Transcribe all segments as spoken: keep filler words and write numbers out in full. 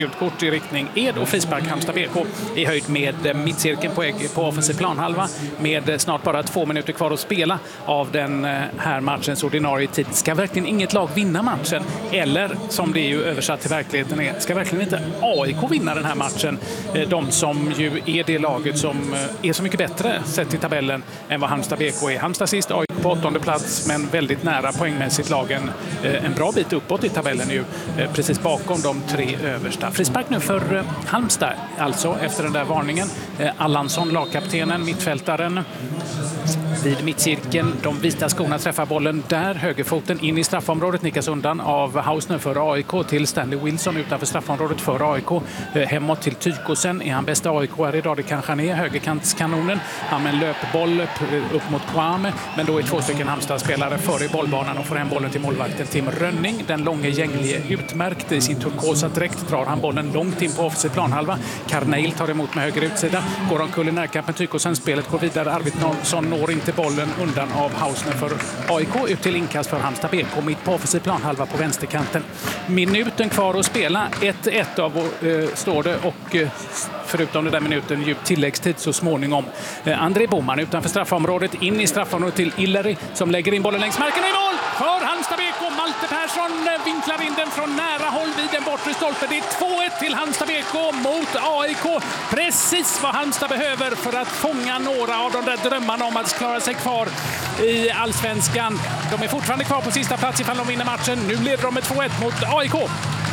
Kort i riktning Ed och frispark Halmstad B K i höjd med mittcirkeln på, på offensiv planhalva med snart bara två minuter kvar att spela av den här matchens ordinarie tid. Ska verkligen inget lag vinna matchen? Eller, som det är ju översatt till verkligheten är, ska verkligen inte A I K vinna den här matchen? De som ju är det laget som är så mycket bättre sett i tabellen än vad Halmstad B K är. Halmstad sist, A I K på åttonde plats, men väldigt nära poängmässigt lagen. En bra bit uppåt i tabellen ju, precis bakom de tre översta. Frispark nu för Halmstad, alltså efter den där varningen. Allansson, lagkaptenen, mittfältaren vid mittcirkeln. De vita skorna träffar bollen där. Högerfoten in i straffområdet, nickas undan av Hausner för A I K till Stanley Wilson utanför straffområdet för A I K. Hemåt till Tykosen. Är han bästa A I K här idag? Det kanske han är. Högerkantskanonen. Han med en löpboll upp mot Kwame. Men då är två stycken Halmstad-spelare före i bollbanan och får hem bollen till målvakten Tim Rönning. Den långa gänglige utmärkt i sin turkosa dräkt drar han bollen långt in på offensiv planhalva. Karneil tar emot med höger utsida. Går omkull i närkampen. Tykosen. Spelet går vidare. Arvidsson når inte bollen undan av Hausner för A I K ut till inkast för Halmstad B K mitt på offensiv planhalva på vänsterkanten. Minuten kvar att spela. ett ett av uh, står det och uh, förutom den där minuten djup tilläggstid så småningom. Uh, André Boman utanför straffområdet in i straffområdet till Illeri som lägger in bollen längs marken och i mål för Halmstad B K. Malte Persson vinklar in den från nära håll vid den bortre stolpen. Det är två ett till Halmstad B K mot A I K. Precis vad Halmstad behöver för att fånga några av de där drömmarna om att klara sig kvar i Allsvenskan. De är fortfarande kvar på sista plats ifall de vinner matchen. Nu leder de med två ett mot A I K.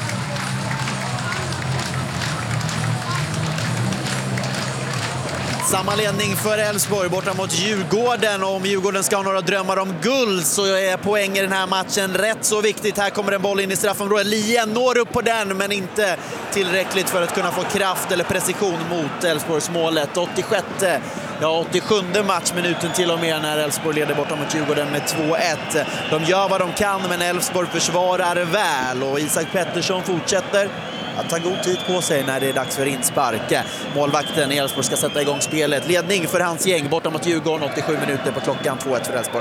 Samma ledning för Elfsborg borta mot Djurgården. Och om Djurgården ska ha några drömmar om guld så är poäng i den här matchen rätt så viktigt. Här kommer en boll in i straffområdet. Lien når upp på den men inte tillräckligt för att kunna få kraft eller precision mot Elfsborgs målet. åttiosjätte, ja åttiosjunde matchminuten till och med när Elfsborg leder borta mot Djurgården med två ett. De gör vad de kan men Elfsborg försvarar väl och Isak Pettersson fortsätter att ta god tid på sig när det är dags för inspark. Målvakten i Elfsborg ska sätta igång spelet. Ledning för hans gäng borta mot Djurgården, åttiosju minuter på klockan, två ett för Elfsborg.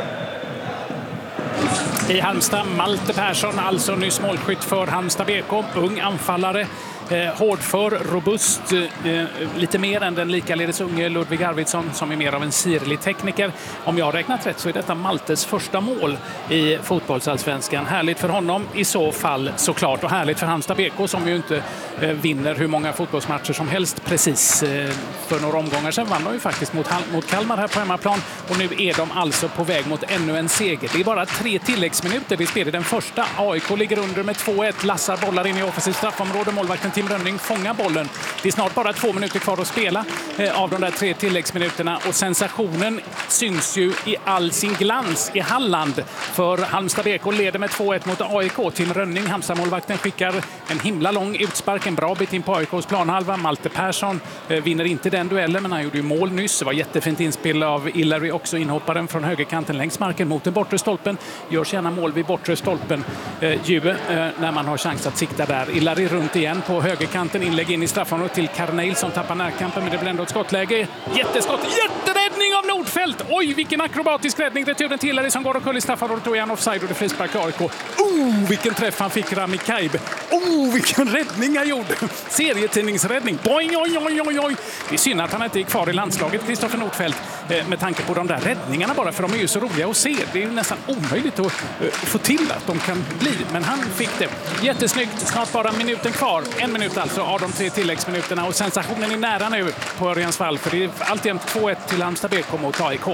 I Halmstad, Malte Persson, alltså nyss målskytt för Halmstad B K. Ung anfallare. Eh, hårdför, robust, eh, lite mer än den likaledes unge Ludvig Arvidsson som är mer av en sirlig tekniker. Om jag har räknat rätt så är detta Maltes första mål i fotbollsallsvenskan. Härligt för honom i så fall såklart och härligt för Halmstad B K som ju inte eh, vinner hur många fotbollsmatcher som helst precis. Eh, för några omgångar sedan vann de ju faktiskt mot, mot Kalmar här på hemmaplan och nu är de alltså på väg mot ännu en seger. Det är bara tre tilläggsminuter. Vi spelar den första. A I K ligger under med två ett. Lassar bollar in i offensivt straffområde. Målvakten Tim Rönning fångar bollen. Det är snart bara två minuter kvar att spela eh, av de där tre tilläggsminuterna och sensationen syns ju i all sin glans i Halland för Halmstad B K leder med två ett mot A I K. Tim Rönning, Halmstad-målvakten, skickar en himla lång utspark, en bra bit in på A I Ks planhalva. Malte Persson eh, vinner inte den duellen men han gjorde ju mål nyss. Det var jättefint inspel av Illeri också, inhopparen från högerkanten längs marken mot den bortre stolpen. Görs gärna mål vid bortre stolpen eh, ju, eh, när man har chans att sikta där. Illeri runt igen på högerkanten, inlägg in i straffområdet till Karneil som tappar närkampen men det blir ändå ett skottläge. Jätteskott, jätteräddning av Nordfeldt! Oj, vilken akrobatisk räddning. Returen till Illeri som går och kull i straffområdet och är han offside och det frispark A I K. Oh, vilken träff han fick Rami Kaib. Oh, vilken räddning han gjorde. Serietidningsräddning. Boing, oj, oj, oj, oj. Det är synd att han inte är kvar i landslaget, Kristoffer Nordfeldt, med tanke på de där räddningarna bara, för de är ju så roliga att se. Det är ju nästan omöjligt att få till att de kan bli, men han fick det. Jättesnyggt, snart bara minuten kvar. En minut alltså av de tre tilläggsminuterna och sensationen är nära nu på Örjans fall, för det är alltid två ett till Halmstad B K mot A I K.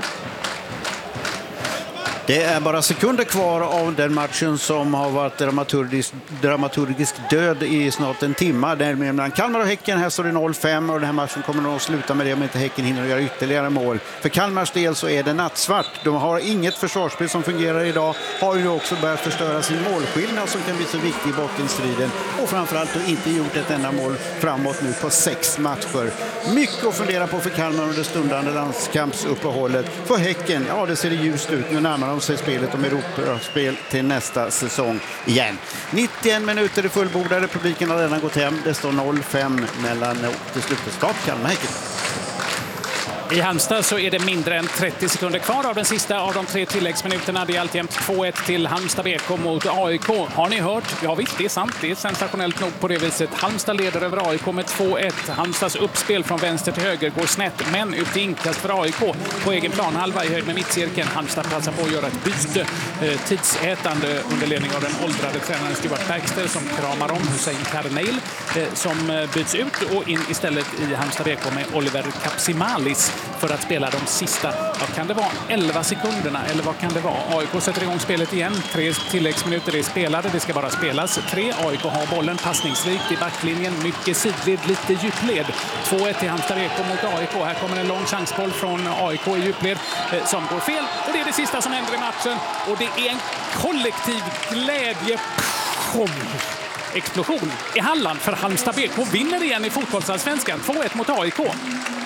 Det är bara sekunder kvar av den matchen som har varit dramaturgisk, dramaturgisk död i snart en timme. Där mellan Kalmar och Häcken, här står det noll fem och den här matchen kommer nog att sluta med det om inte Häcken hinner göra ytterligare mål. För Kalmars del så är det nattsvart. De har inget försvarsspel som fungerar idag. Har ju också börjat förstöra sin målskillnad som kan bli så viktig i bottenstriden. Och framförallt har inte gjort ett enda mål framåt nu på sex matcher. Mycket att fundera på för Kalmar under stundande landskampsuppehållet. För Häcken, ja det ser det ljust ut. Nu närmar de sig spelet om Europaspel till nästa säsong igen. nittioen minuter i fullbordade. Publiken har redan gått hem. Det står noll fem mellan till slutstart Kalmar-Häcken. I Halmstad så är det mindre än trettio sekunder kvar av den sista av de tre tilläggsminuterna. Det är alltjämt två ett till Halmstad B K mot A I K. Har ni hört? Ja visst, det är sant. Det är sensationellt nog på det viset. Halmstad leder över A I K med två ett. Halmstads uppspel från vänster till höger går snett, men ut i inkast för A I K på egen plan. Halva i höjd med mittcirkeln. Halmstad passar på att göra ett byte. Eh, tidsätande under ledning av den åldrade tränaren Stuart Baxter som kramar om Hussein Karneil eh, som byts ut och in istället i Halmstad B K med Oliver Kapsimalis för att spela de sista, vad kan det vara, elva sekunderna eller vad kan det vara? A I K sätter igång spelet igen. Tre tilläggsminuter är spelade. Det ska bara spelas. Tre. A I K har bollen passningsrikt i backlinjen. Mycket sidled, lite djupled. två ett till Halmstad B K mot A I K. Här kommer en lång chansboll från A I K i djupled eh, som går fel. Och det är det sista som händer i matchen. Och det är en kollektiv glädje. Explosion i Halland för Halmstad B K vinner igen i fotbollsallsvenskan. två ett mot A I K.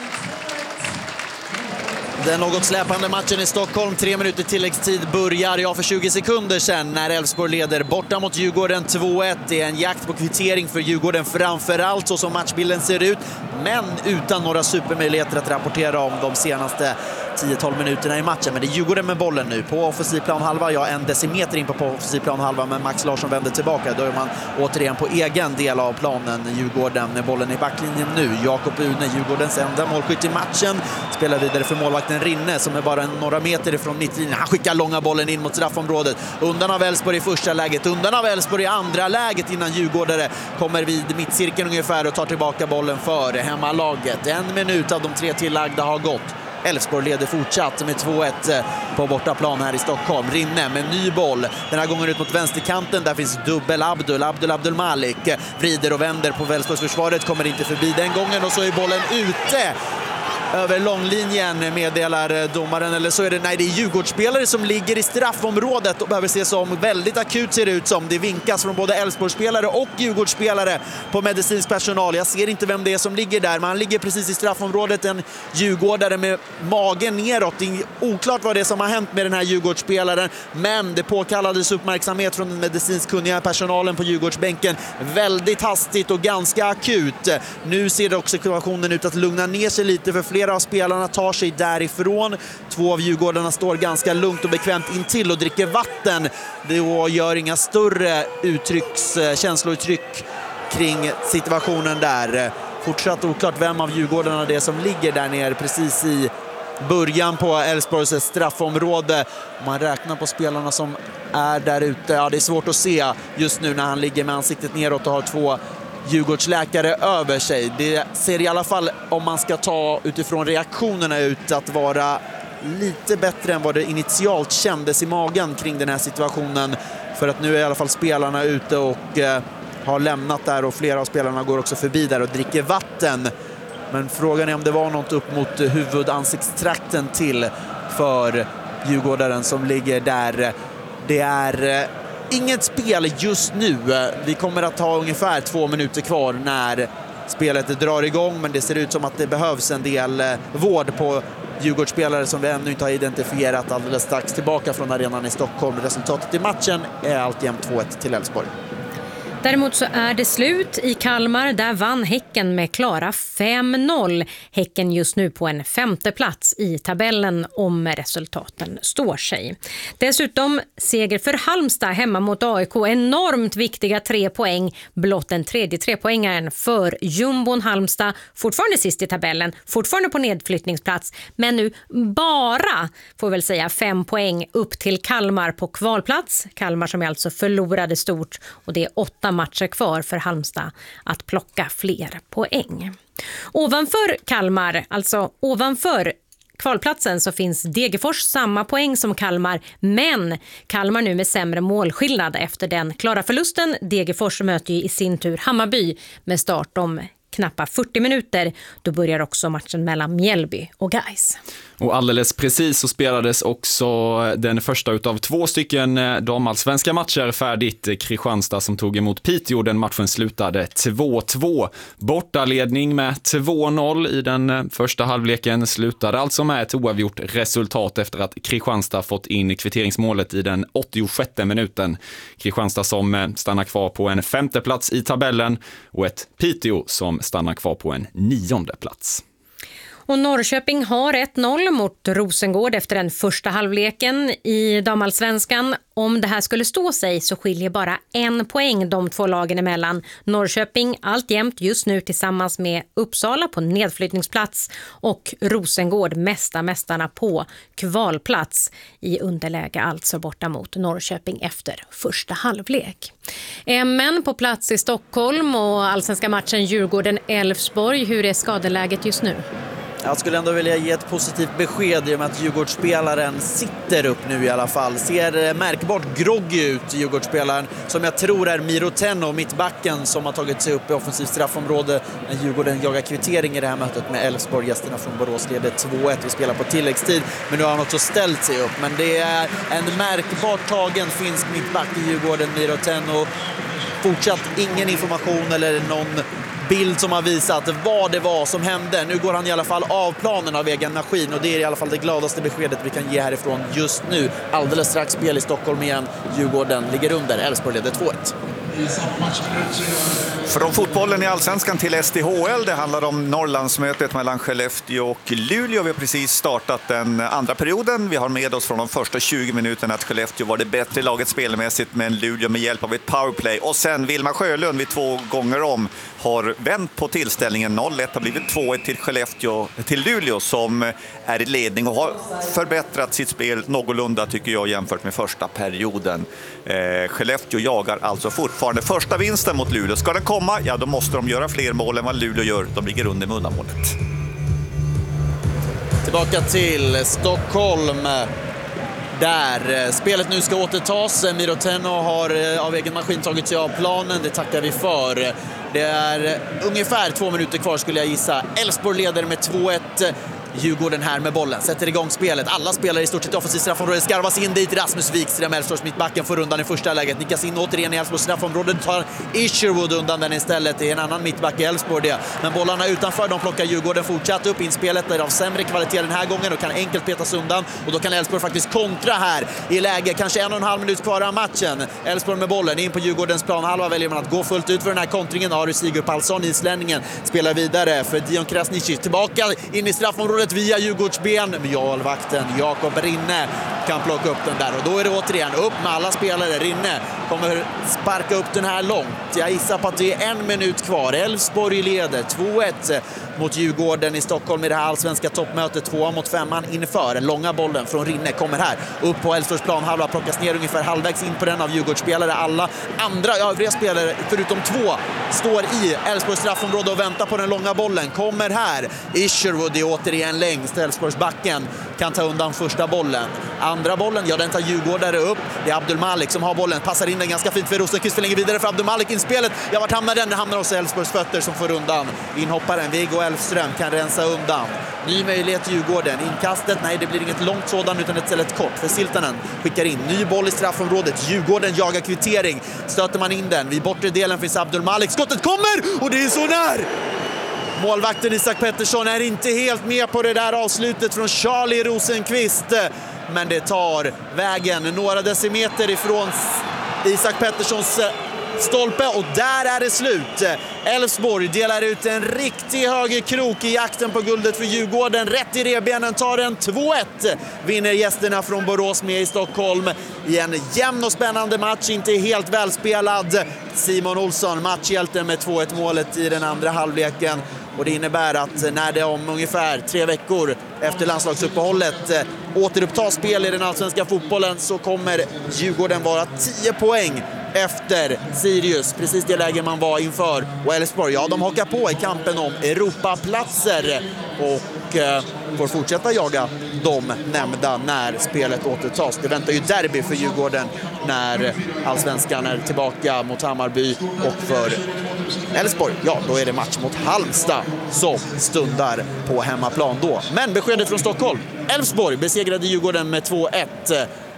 Den något släpande matchen i Stockholm, tre minuter tilläggstid börjar, ja för tjugo sekunder sedan när Elfsborg leder borta mot Djurgården två ett. Det är en jakt på kvittering för Djurgården framförallt så som matchbilden ser ut, men utan några supermöjligheter att rapportera om de senaste tio tolv minuterna i matchen. Men det är Djurgården med bollen nu på offensiv plan halva, ja en decimeter in på offensiv plan halva, men Max Larsson vänder tillbaka. Då är man återigen på egen del av planen. Djurgården med bollen i backlinjen nu. Jakob Une, Djurgårdens enda målskytt i matchen, spelar vidare för målvakten Rinne som är bara några meter ifrån mittlinjen. Han skickar långa bollen in mot straffområdet. Undan av Elfsborg i första läget, undan av Elfsborg i andra läget innan Djurgårdare kommer vid mittcirkeln ungefär och tar tillbaka bollen för hemmalaget. En minut av de tre tillagda har gått. Elfsborg leder fortsatt med två ett på bortaplan här i Stockholm. Rinne med ny boll. Den här gången ut mot vänsterkanten. Där finns dubbel Abdul. Abdul Abdul Malik vrider och vänder på Elfsborgs försvaret. Kommer inte förbi den gången och så är bollen ute över långlinjen, meddelar domaren. Eller så är det, nej, det är Djurgårdsspelare som ligger i straffområdet och behöver ses om. Väldigt akut ser det ut som. Det vinkas från både Elfsborgsspelare och Djurgårdsspelare på medicinsk personal. Jag ser inte vem det är som ligger där, men han ligger precis i straffområdet. En Djurgårdare med magen neråt. Det är oklart vad det är som har hänt med den här Djurgårdsspelaren, men det påkallades uppmärksamhet från den medicinsk kunniga personalen på Djurgårdsbänken. Väldigt hastigt och ganska akut. Nu ser det också situationen ut att lugna ner sig lite för flera av spelarna tar sig därifrån. Två av Djurgårdarna står ganska lugnt och bekvämt intill och dricker vatten. Det gör inga större uttrycks, känslouttryck kring situationen där. Fortsatt oklart vem av Djurgårdarna det är som ligger där nere precis i början på Elfsborgs straffområde. Man räknar på spelarna som är där ute. Ja, det är svårt att se just nu när han ligger med ansiktet neråt och har två Djurgårdsläkare över sig. Det ser i alla fall, om man ska ta utifrån reaktionerna, ut att vara lite bättre än vad det initialt kändes i magen kring den här situationen. För att nu är i alla fall spelarna ute och eh, har lämnat där, och flera av spelarna går också förbi där och dricker vatten. Men frågan är om det var något upp mot huvudansiktstrakten till för Djurgårdaren som ligger där. Det är eh, inget spel just nu. Vi kommer att ha ungefär två minuter kvar när spelet drar igång, men det ser ut som att det behövs en del vård på Djurgårdsspelare som vi ännu inte har identifierat. Alldeles strax tillbaka från arenan i Stockholm. Resultatet i matchen är alltjämt två ett till Elfsborg. Däremot så är det slut i Kalmar. Där vann Häcken med klara fem noll. Häcken just nu på en femte plats i tabellen om resultaten står sig. Dessutom seger för Halmstad hemma mot A I K. Enormt viktiga tre poäng. Blott den tredje trepoängaren för jumbon Halmstad. Fortfarande sist i tabellen. Fortfarande på nedflyttningsplats. Men nu bara, får väl säga, fem poäng upp till Kalmar på kvalplats. Kalmar som alltså förlorade stort, och det är åtta matcher kvar för Halmstad att plocka fler poäng. Ovanför Kalmar, alltså ovanför kvalplatsen, så finns Degerfors samma poäng som Kalmar, men Kalmar nu med sämre målskillnad efter den klara förlusten. Degerfors möter ju i sin tur Hammarby med start om knappa fyrtio minuter. Då börjar också matchen mellan Mjällby och Gais. Och alldeles precis så spelades också den första utav två stycken damallsvenska matcher färdigt. Kristianstad som tog emot Piteå. Den matchen slutade två två. Bortaledning med två noll i den första halvleken slutade alltså med ett oavgjort resultat efter att Kristianstad fått in kvitteringsmålet i den åttiosjätte minuten. Kristianstad som stannar kvar på en femte plats i tabellen och ett Piteå som stannar kvar på en nionde plats. Och Norrköping har ett noll mot Rosengård efter den första halvleken i damallsvenskan. Om det här skulle stå sig så skiljer bara en poäng de två lagen emellan. Norrköping alltjämt just nu tillsammans med Uppsala på nedflyttningsplats och Rosengård mästa mästarna på kvalplats i underläge, alltså borta mot Norrköping efter första halvlek. Men på plats i Stockholm och allsvenska matchen Djurgården-Elfsborg, hur är skadeläget just nu? Jag skulle ändå vilja ge ett positivt besked i och med att Djurgårdsspelaren sitter upp nu i alla fall. Ser märkbart groggy ut, Djurgårdsspelaren, som jag tror är Miro Tenno, mittbacken, som har tagit sig upp i offensivt straffområde när Djurgården jagar kvittering i det här mötet med Elfsborg. Gästerna från Borås leder två ett. Vi spelar på tilläggstid, men nu har han också ställt sig upp. Men det är en märkbart tagen finsk mittback i Djurgården, Miro Tenno. Fortsatt ingen information eller någon bild som har visat vad det var som hände. Nu går han i alla fall av planen av egen maskin och det är i alla fall det gladaste beskedet vi kan ge härifrån just nu. Alldeles strax spel i Stockholm igen. Djurgården ligger under. Elfsborg leder två ett. Från fotbollen i Allsvenskan till S D H L. Det handlar om Norrlandsmötet mellan Skellefteå och Luleå. Vi har precis startat den andra perioden. Vi har med oss från de första tjugo minuterna att Skellefteå var det bättre laget spelmässigt, men Luleå med hjälp av ett powerplay. Och sen Vilma Sjölund vid två gånger om har vänt på tillställningen. noll ett har blivit två ett till Skellefteå, till Luleå som är i ledning och har förbättrat sitt spel någorlunda tycker jag jämfört med första perioden. Eh, Skellefteå jagar alltså fortfarande första vinsten mot Luleå. Ska den komma, ja då måste de göra fler mål än vad Luleå gör. De ligger under med undanmålet. Tillbaka till Stockholm. Där spelet nu ska återtas. Miro Tenno har av egen maskin tagit sig av planen. Det tackar vi för. Det är ungefär två minuter kvar skulle jag gissa. Elfsborg leder med två ett. Djurgården här med bollen, sätter igång spelet. Alla spelar i stort sett offensivt straffområde. Skarvas in dit, Rasmus Wikström, Elfsborgs mittbacken, får undan i första läget. Nickas in återigen i Elfsborgs straffområde. Tar Isherwood undan den istället. Det är en annan mittback i Elfsborg det. Men bollarna utanför, de plockar Djurgården fortsatt upp. Inspelet är av sämre kvalitet den här gången och kan enkelt petas undan. Och då kan Elfsborg faktiskt kontra här i läge. Kanske en och en halv minut kvar av matchen. Elfsborg med bollen in på Djurgårdens planhalva. Väljer man att gå fullt ut för den här kontringen. Ari Sigurd Palsson, islänningen, spelar vidare för Dion Krasniqi. Tillbaka in i straffområdet via Djurgårdsben. Målvakten Jakob Rinne kan plocka upp den där och då är det återigen upp med alla spelare. Rinne kommer sparka upp den här långt. Jag gissar på att det är en minut kvar. Elfsborg leder två ett mot Djurgården i Stockholm i det här allsvenska toppmötet. Tvåa mot femman inför. Den långa bollen från Rinne kommer här upp på Elfsborgs planhalva, plockas ner ungefär halvvägs in på den av Djurgårdsspelare. Alla andra övriga spelare förutom två står i Elfsborgs straffområde och väntar på den långa bollen. Kommer här. Isherwood är återigen längst. Elfsborgs backen kan ta undan första bollen. Andra bollen, ja den tar Djurgårdare upp. Det är Abdul Malik som har bollen. Passar in den ganska fint för Rosenqvist, förlänger vidare för Abdul Malik inspelet. Ja, vart hamnar den? Den hamnar hos Elfsborgs fötter som får undan. Inhopparen Viggo Elfström kan rensa undan. Ny möjlighet till Djurgården. Inkastet, nej det blir inget långt sådan utan ett istället kort för Siltanen. Skickar in ny boll i straffområdet. Djurgården jagar kvittering. Stöter man in den. Vid bortre delen finns Abdul Malik. Skottet kommer och det är så när! Målvakten Isak Pettersson är inte helt med på det där avslutet från Charlie Rosenqvist. Men det tar vägen några decimeter ifrån Isak Petterssons stolpe och där är det slut. Elfsborg delar ut en riktig högerkrok i jakten på guldet för Djurgården. Rätt i rebenen tar en två ett. Vinner gästerna från Borås med i Stockholm i en jämn och spännande match. Inte helt välspelad. Simon Olsson, matchhjälten med två ett målet i den andra halvleken. Och det innebär att när det om ungefär tre veckor efter landslagsuppehållet eh, återupptas spel i den allsvenska fotbollen så kommer Djurgården vara tio poäng efter Sirius. Precis det läge man var inför. Och Elfsborg, ja de hakar på i kampen om Europaplatser och eh, får fortsätta jaga de nämnda när spelet återtas. Det väntar ju derby för Djurgården när allsvenskan är tillbaka mot Hammarby och för Elfsborg, ja då är det match mot Halmstad som stundar på hemmaplan då. Men beskedet från Stockholm. Elfsborg besegrade Djurgården med två ett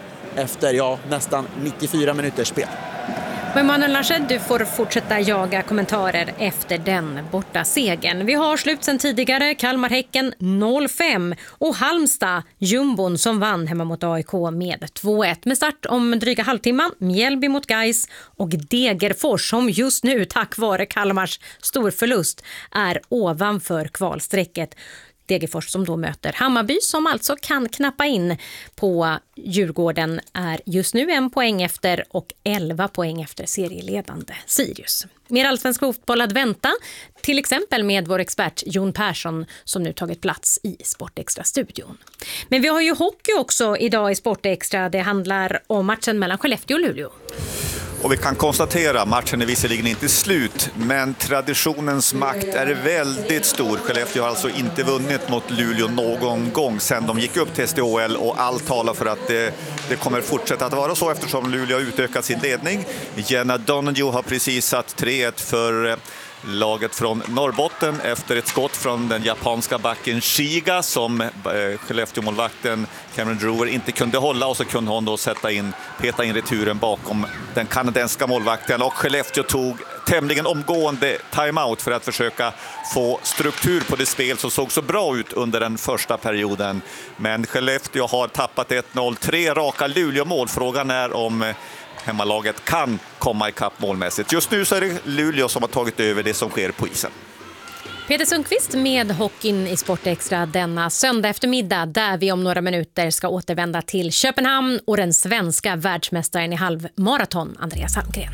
efter ja, nästan nittiofyra minuters spel. Men Manuel Larsson, du får fortsätta jaga kommentarer efter den borta segern. Vi har slut sen tidigare, Kalmar-Häcken noll fem och Halmstad, jumbon som vann hemma mot A I K med två ett. Med start om dryga halvtimman, Mjällby mot Gais och Degerfors som just nu tack vare Kalmars stor förlust är ovanför kvalstrecket. Degerfors som då möter Hammarby som alltså kan knappa in på Djurgården är just nu en poäng efter och elva poäng efter serieledande Sirius. Mer allsvensk fotboll att vänta, till exempel med vår expert Jon Persson som nu tagit plats i Sportextra-studion. Men vi har ju hockey också idag i Sportextra. Det handlar om matchen mellan Skellefteå och Luleå. Och vi kan konstatera, matchen är visserligen inte slut, men traditionens makt är väldigt stor. Skellefteå har alltså inte vunnit mot Luleå någon gång sedan de gick upp till S D H L och allt talar för att det, det kommer fortsätta att vara så eftersom Luleå har utökat sin ledning. Jenna Donahue har precis satt tre ett för laget från Norrbotten efter ett skott från den japanska backen Shiga som eh, Skellefteå-målvakten Cameron Drewer inte kunde hålla, och så kunde hon då sätta in, peta in returen bakom den kanadensiska målvakten, och Skellefteå tog tämligen omgående timeout för att försöka få struktur på det spel som såg så bra ut under den första perioden. Men Skellefteå har tappat ett noll, tre raka Luleå-mål. Frågan är om hemmalaget kan komma ikapp målmässigt. Just nu så är det Luleå som har tagit över det som sker på isen. Peter Sundqvist med hockeyn i Sportextra denna söndag eftermiddag där vi om några minuter ska återvända till Köpenhamn och den svenska världsmästaren i halvmaraton Andreas Almgren.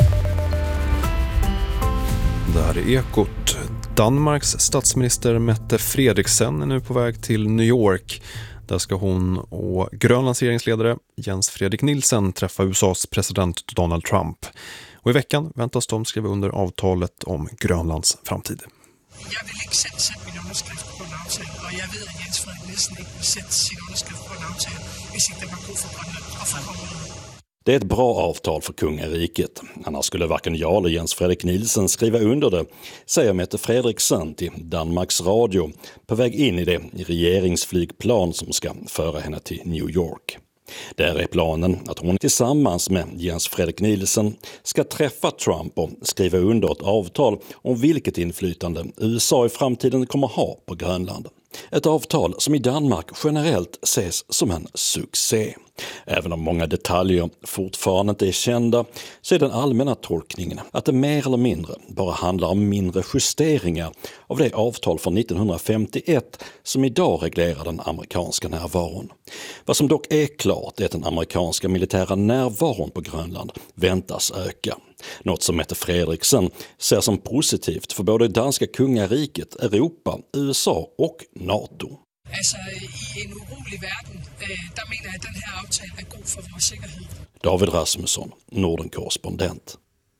Det här är Ekot. Danmarks statsminister Mette Frederiksen är nu på väg till New York. Där ska hon och Grönlands regeringsledare Jens Frederik Nielsen träffa U S A:s president Donald Trump. Och i veckan väntas de skriva under avtalet om Grönlands framtid. Jag vill inte sätta min underskrift på en avtal, och jag vet att Jens Frederik Nielsen inte vill sätta sin underskrift på en avtal, hvis inte man går för Grönland och för området. Det är ett bra avtal för kungariket. Annars skulle varken jag eller Jens Frederik Nielsen skriva under det, säger Mette Frederiksen till Danmarks Radio på väg in i det regeringsflygplan som ska föra henne till New York. Där är planen att hon tillsammans med Jens Frederik Nielsen ska träffa Trump och skriva under ett avtal om vilket inflytande U S A i framtiden kommer ha på Grönland. Ett avtal som i Danmark generellt ses som en succé. Även om många detaljer fortfarande inte är kända så är den allmänna tolkningen att det mer eller mindre bara handlar om mindre justeringar av det avtal från nittonhundrafemtioett som idag reglerar den amerikanska närvaron. Vad som dock är klart är att den amerikanska militära närvaron på Grönland väntas öka. Något som Mette Frederiksen ser som positivt för både danska kungariket, Europa, U S A och NATO. Alltså i en orolig värld, där menar jag att den här avtalen är god för vår säkerhet. David Rasmusson, Norden-korrespondent.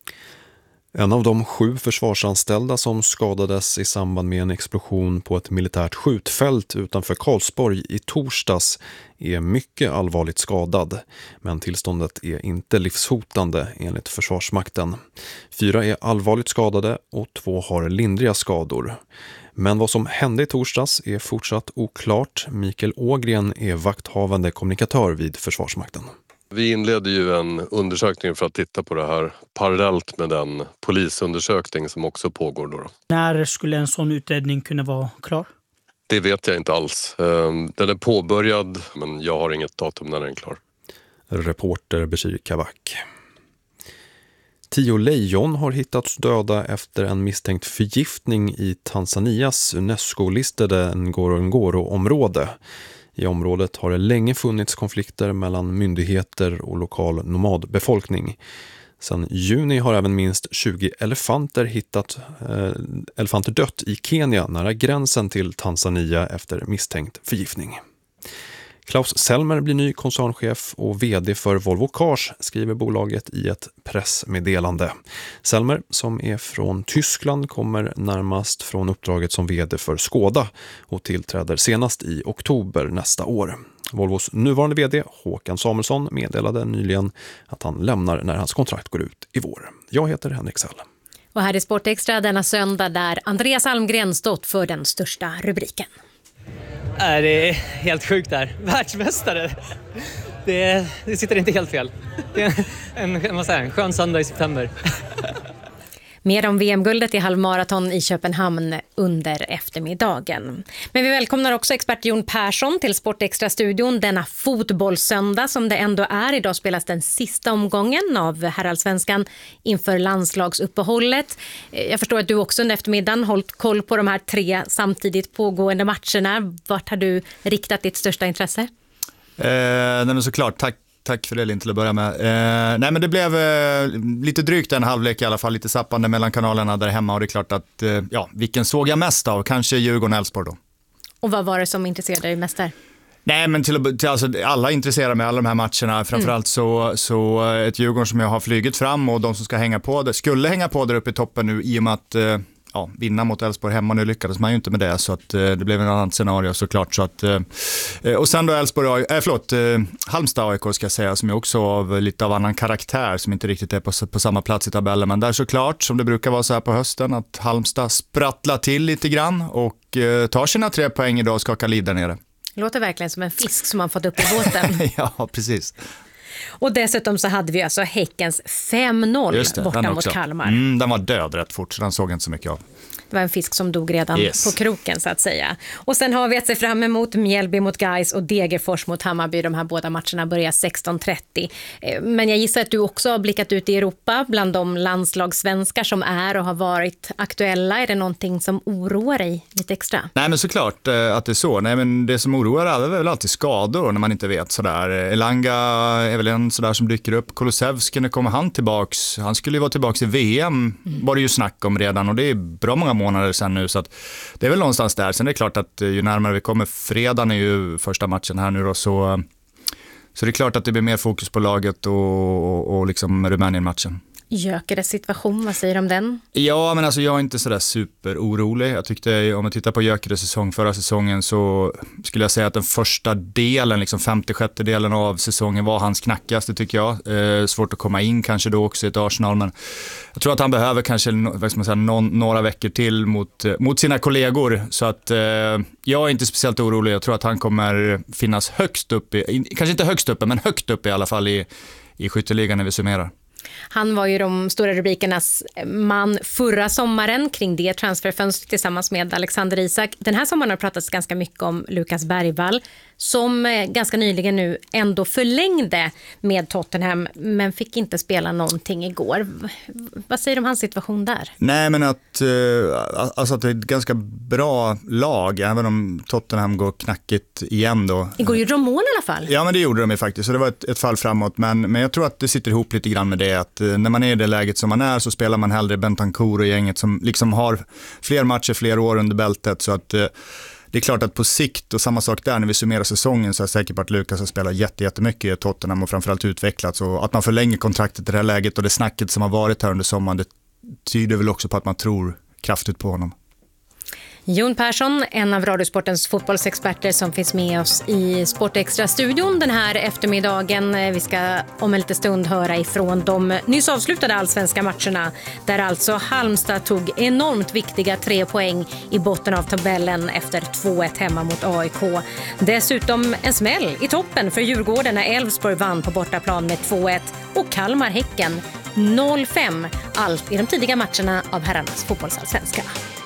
En av de sju försvarsanställda som skadades i samband med en explosion på ett militärt skjutfält utanför Karlsborg i torsdags är mycket allvarligt skadad. Men tillståndet är inte livshotande enligt Försvarsmakten. Fyra är allvarligt skadade och två har lindriga skador. Men vad som hände i torsdags är fortsatt oklart. Mikael Ågren är vakthavande kommunikatör vid Försvarsmakten. Vi inledde ju en undersökning för att titta på det här parallellt med den polisundersökning som också pågår då. När skulle en sån utredning kunna vara klar? Det vet jag inte alls. Den är påbörjad men jag har inget datum när den är klar. Reporter Bashir Kavak. Tio lejon har hittats döda efter en misstänkt förgiftning i Tanzanias UNESCO-listade Ngorongoro-område. I området har det länge funnits konflikter mellan myndigheter och lokal nomadbefolkning. Sedan juni har även minst tjugo elefanter hittat eh, elefanter dött i Kenya nära gränsen till Tanzania efter misstänkt förgiftning. Klaus Selmer blir ny koncernchef och vd för Volvo Cars, skriver bolaget i ett pressmeddelande. Selmer, som är från Tyskland, kommer närmast från uppdraget som vd för Skoda och tillträder senast i oktober nästa år. Volvos nuvarande vd Håkan Samuelsson meddelade nyligen att han lämnar när hans kontrakt går ut i vår. Jag heter Henrik Sell. Och här är Sportextra denna söndag där Andreas Almgren stått för den största rubriken. Det är helt sjukt där. Världsmästare. Det, det sitter inte helt fel. Det är en, en, vad säger, en skön söndag i september. Mer om V M-guldet i halvmaraton i Köpenhamn under eftermiddagen. Men vi välkomnar också expert Jon Persson till Sportextra-studion denna fotbollssöndag som det ändå är. Idag spelas den sista omgången av herrallsvenskan inför landslagsuppehållet. Jag förstår att du också under eftermiddagen hållit koll på de här tre samtidigt pågående matcherna. Vart har du riktat ditt största intresse? Eh, nej men såklart, tack. Tack för det, Linn, till att börja med. Eh, nej, men det blev eh, lite drygt en halvlek i alla fall, lite sappande mellan kanalerna där hemma och det är klart att, eh, ja, vilken såg jag mest av? Kanske Djurgården-Elfsborg då. Och vad var det som intresserade dig mest där? Nej, men till, till, alltså, alla intresserar mig, alla de här matcherna. Framförallt så, så ett Djurgården som jag har flygit fram och de som ska hänga på det, skulle hänga på där uppe i toppen nu i och med att eh, ja, vinna mot Elfsborg hemma. Nu lyckades man ju inte med det, så att, eh, det blev en annan scenario såklart. Så att, eh, och sen då Elfsborg, äh, förlåt, eh, Halmstad A I K ska jag säga, som är också av lite av annan karaktär, som inte riktigt är på, på samma plats i tabellen. Men där såklart, som det brukar vara så här på hösten, att Halmstad sprattlar till lite grann och eh, tar sina tre poäng idag och skakar liv där nere. Det låter verkligen som en fisk som man fått upp i båten. Ja, precis. Och dessutom så hade vi alltså Häckens fem noll det, borta mot Kalmar. Mm, den var död rätt fort, så den såg inte så mycket av. Det var en fisk som dog redan yes. på kroken så att säga. Och sen har vi att se fram emot Mjällby mot Gais och Degerfors mot Hammarby. De här båda matcherna börjar sexton trettio. Men jag gissar att du också har blickat ut i Europa bland de landslagssvenskar som är och har varit aktuella. Är det någonting som oroar dig lite extra? Nej, men såklart att det är så. Nej, men det som oroar är väl alltid skador när man inte vet sådär. Elanga är väl en sådär som dyker upp. Kulusevski, när kommer han tillbaks? Han skulle ju vara tillbaks i V M, mm. var det ju snack om redan, och det är bra många månader sedan nu, så att det är väl någonstans där. Sen är det klart att ju närmare vi kommer, fredagen är ju första matchen här nu då, så, så det är klart att det blir mer fokus på laget och, och, och liksom Rumänien-matchen. Gyökeres situation, vad säger du om den? Ja, men alltså jag är inte sådär superorolig. Jag tyckte, om man tittar på Gyökeres säsong förra säsongen, så skulle jag säga att den första delen, liksom femtio-sjätte delen av säsongen var hans knackigaste tycker jag. Eh, svårt att komma in kanske då också i ett Arsenal, men jag tror att han behöver kanske vad ska man säga, någon, några veckor till mot, mot sina kollegor. Så att eh, jag är inte speciellt orolig. Jag tror att han kommer finnas högst upp, i, kanske inte högst uppe, men högt upp i alla fall i, i skytteligan när vi summerar. Han var ju de stora rubrikernas man förra sommaren kring det transferfönstret tillsammans med Alexander Isak. Den här sommaren har pratats ganska mycket om Lukas Bergvall som ganska nyligen nu ändå förlängde med Tottenham men fick inte spela någonting igår. Vad säger du om hans situation där? Nej, men att, alltså att det är ett ganska bra lag, även om Tottenham går knackigt igen då. Igår gjorde de mål i alla fall. Ja, men det gjorde de ju faktiskt, så det var ett, ett fall framåt. Men, men jag tror att det sitter ihop lite grann med det, att när man är i det läget som man är så spelar man hellre Bentancur och gänget som liksom har fler matcher, fler år under bältet, så att det är klart att på sikt, och samma sak där när vi summerar säsongen, så är jag säker på att Lukas har spelat jätte, jättemycket i Tottenham och framförallt utvecklats, och att man förlänger kontraktet i det här läget och det snacket som har varit här under sommaren, det tyder väl också på att man tror kraftigt på honom. Jon Persson, en av Radiosportens fotbollsexperter som finns med oss i Sportextra-studion den här eftermiddagen. Vi ska om en liten stund höra ifrån de nyss avslutade allsvenska matcherna där alltså Halmstad tog enormt viktiga tre poäng i botten av tabellen efter två ett hemma mot A I K. Dessutom en smäll i toppen för Djurgården när Elfsborg vann på bortaplan med två ett och Kalmar-Häcken noll fem. Allt i de tidiga matcherna av herrarnas fotbollsallsvenska.